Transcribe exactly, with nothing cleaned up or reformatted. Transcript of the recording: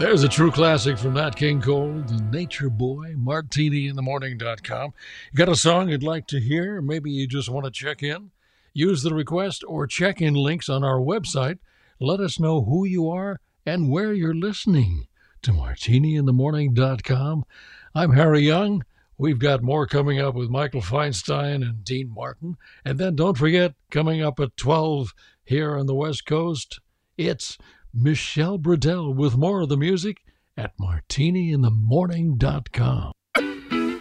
There's a true classic from Nat King Cole, The Nature Boy, martini in the morning dot com. You got a song you'd like to hear? Maybe you just want to check in? Use the request or check-in links on our website. Let us know who you are and where you're listening to martini in the morning dot com. I'm Harry Young. We've got more coming up with Michael Feinstein and Dean Martin. And then don't forget, coming up at twelve here on the West Coast, it's Michelle Bradell with more of the music at martini in the morning dot com.